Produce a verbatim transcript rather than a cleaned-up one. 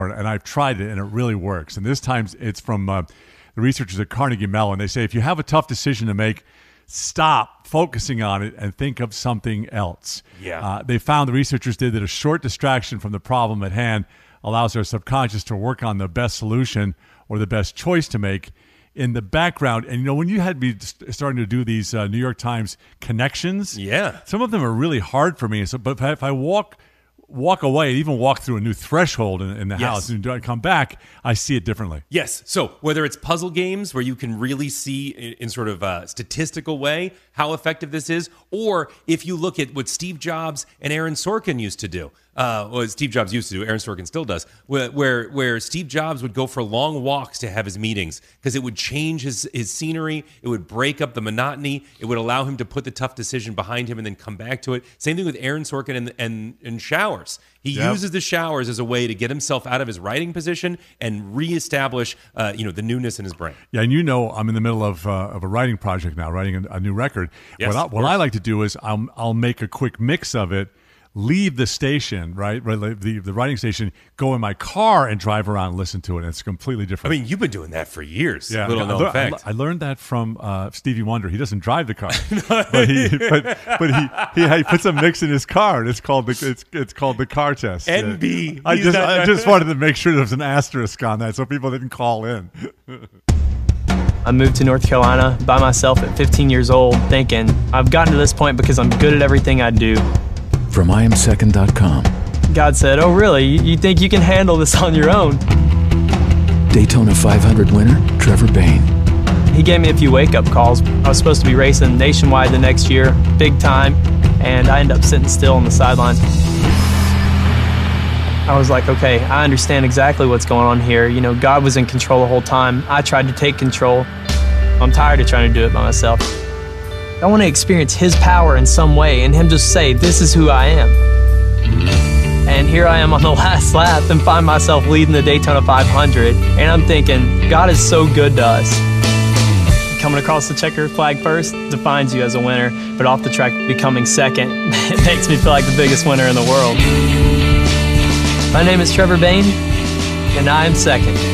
and I've tried it, and it really works. And this time it's from uh, the researchers at Carnegie Mellon. They say if you have a tough decision to make, stop focusing on it and think of something else. Yeah. Uh, they found, the researchers did, that a short distraction from the problem at hand allows our subconscious to work on the best solution or the best choice to make in the background. And, you know, when you had me starting to do these uh, New York Times connections, yeah, some of them are really hard for me. So, but if I, if I walk walk away, even walk through a new threshold in, in the yes. house and I come back, I see it differently. Yes. So whether it's puzzle games where you can really see in, in sort of a statistical way how effective this is, or if you look at what Steve Jobs and Aaron Sorkin used to do, uh, what Steve Jobs used to do, Aaron Sorkin still does, where where, where Steve Jobs would go for long walks to have his meetings because it would change his, his scenery, it would break up the monotony, it would allow him to put the tough decision behind him and then come back to it. Same thing with Aaron Sorkin and, and, and showers. He yep. uses the showers as a way to get himself out of his writing position and reestablish, uh, you know, the newness in his brain. Yeah, and you know, I'm in the middle of uh, of a writing project now, writing a, a new record. Yes, what I, what I like to do is I'll I'll make a quick mix of it, leave the station, right, the the writing station, go in my car and drive around and listen to it. And it's completely different. I mean, you've been doing that for years. Yeah, little I, known lear- fact. I, I learned that from uh, Stevie Wonder. He doesn't drive the car, but he but, but he, he he puts a mix in his car, and it's called the it's it's called the car test. N B. Yeah. I just I just wanted to make sure there was an asterisk on that so people didn't call in. I moved to North Carolina by myself at fifteen years old, thinking I've gotten to this point because I'm good at everything I do. From I am second dot com. God said, "Oh really? You think you can handle this on your own?" Daytona five hundred winner, Trevor Bayne. He gave me a few wake-up calls. I was supposed to be racing nationwide the next year, big time, and I ended up sitting still on the sidelines. I was like, okay, I understand exactly what's going on here. You know, God was in control the whole time. I tried to take control. I'm tired of trying to do it by myself. I want to experience His power in some way and Him just say, this is who I am. And here I am on the last lap and find myself leading the Daytona five hundred. And I'm thinking, God is so good to us. Coming across the checker flag first defines you as a winner, but off the track becoming second, it makes me feel like the biggest winner in the world. My name is Trevor Bayne, and I am second.